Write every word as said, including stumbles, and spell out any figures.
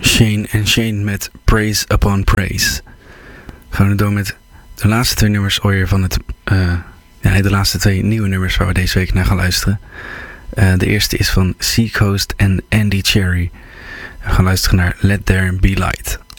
Shane en Shane met Praise Upon Praise. Gaan we door met de laatste twee nummers alweer van het... Uh, ja, de laatste twee nieuwe nummers waar we deze week naar gaan luisteren. Uh, de eerste is van Seacoast en Andy Cherry. We gaan luisteren naar Let There Be Light.